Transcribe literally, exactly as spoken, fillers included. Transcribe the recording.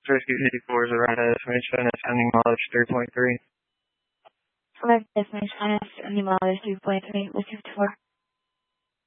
Rescue fifty-four is around estimation, ascending mileage three point three. Correct, destination, descending mileage three point three, Rescue fifty-four.